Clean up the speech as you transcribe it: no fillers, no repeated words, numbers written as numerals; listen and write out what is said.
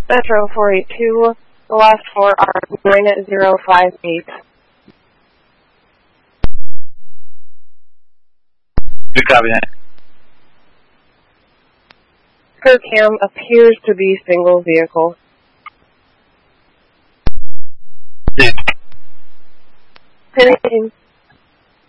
Metro 482, the last four are 9058. Good copy that. Cam appears to be single vehicle. Yeah. Anything.